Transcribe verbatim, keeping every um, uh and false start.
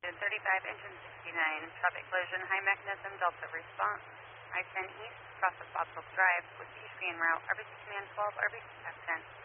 thirty-five, engine sixty-nine, traffic collision, high mechanism, Delta response, I ten East, cross of Boswell Drive with East Green route, R B C Command twelve, R B C F ten.